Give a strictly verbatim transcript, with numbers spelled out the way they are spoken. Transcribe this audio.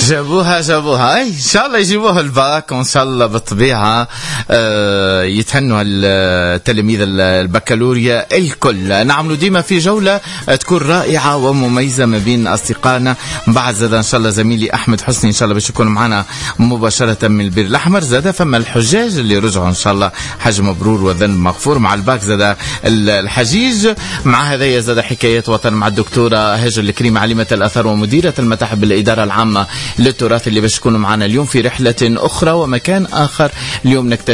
جابوها جابوها اي ان شاء الله يجيبوها الباك وان شاء الله بالطبيعه آه يتهنوا التلاميذ البكالوريا الكل. نعملوا ديما في جوله تكون رائعه ومميزه ما بين اصدقائنا. بعد زاد ان شاء الله زميلي احمد حسني ان شاء الله باش يكون معنا مباشره من البير الاحمر. زاد فما الحجاج اللي رجعوا ان شاء الله حج مبرور وذنب مغفور. مع الباك زاد الحجيج. مع هذايا زاد حكايات وطن مع الدكتوره هاجر الكريمه عالمه الاثار ومديره المتاحف بالاداره العامه للتراث اللي باش تكونوا معنا اليوم في رحله اخرى ومكان اخر. اليوم نكتشف